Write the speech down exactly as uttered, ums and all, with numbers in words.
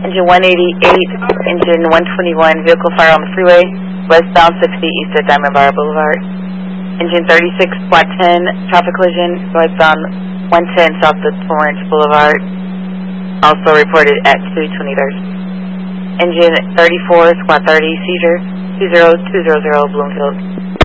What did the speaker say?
Engine one eighty-eight, engine one twenty-one, vehicle fire on the freeway, westbound sixty east of Diamond Bar Boulevard. Engine thirty-six, squad ten, traffic collision, westbound one ten south of Torrance Boulevard, also reported at two twenty-third. Engine thirty-four, squad thirty, seizure, two zero two zero zero Bloomfield.